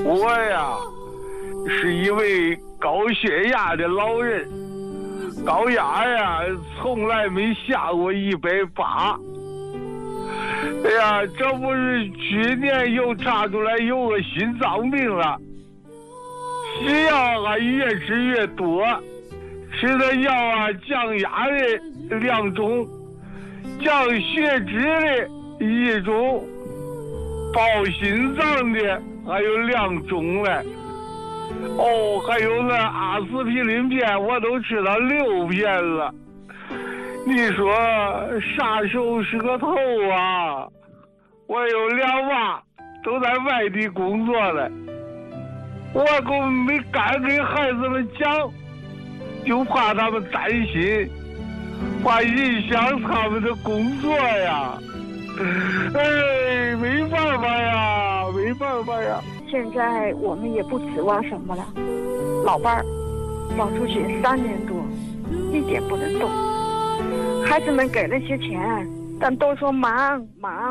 我呀是一位高血压的老人，高压呀从来没下过180。哎呀，这不是去年又查出来有个心脏病了，西药还越吃越多，吃的药啊降压的2种，降血脂的1种，保心脏的还有2种嘞。哦，还有那阿司匹林片我都吃了6片了。你说啥时候是个头啊？我有2娃都在外地工作了，我可没敢给孩子们讲，就怕他们担心，怕影响他们的工作呀。哎，没办法呀，没办法呀。 现在我们也不指望什么了，老伴儿找出去3年多，一点不能动。孩子们给了些钱，但都说忙，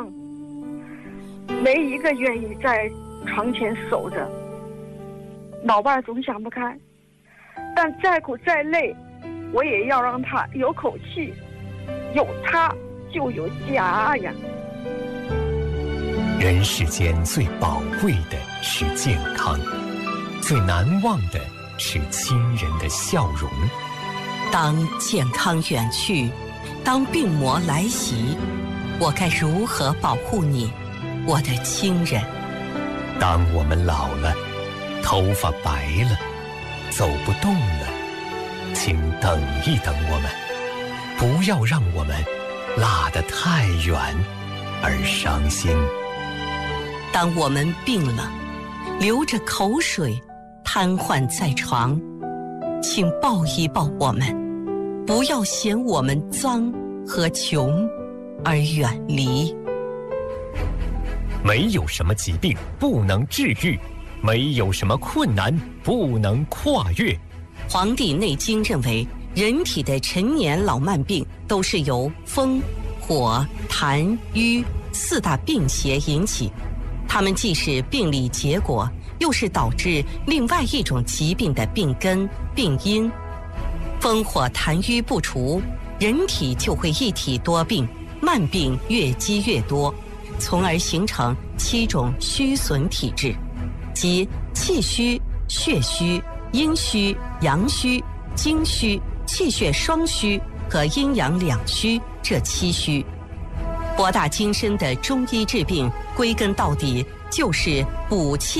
没一个愿意在床前守着。老伴儿总想不开，但再苦再累，我也要让他有口气，有他就有家呀。 人世间最宝贵的是健康，最难忘的是亲人的笑容。 当健康远去，当病魔来袭，我该如何保护你，我的亲人？ 当我们老了，头发白了，走不动了，请等一等我们，不要让我们落得太远而伤心。 当我们病了，流着口水，瘫痪在床，请抱一抱我们，不要嫌我们脏和穷而远离。 没有什么疾病不能治愈，没有什么困难不能跨越。 《黄帝内经》认为，人体的陈年老慢病都是由风、火、痰、瘀4大病邪引起，它们既是病理结果，又是导致另外一种疾病的病根、病因。风火痰瘀不除，人体就会一体多病，慢病越积越多，从而形成7种虚损体质，即气虚、血虚、阴虚、阳虚、精虚、气血双虚和阴阳两虚这7虚。博大精深的中医治病，归根到底就是补气。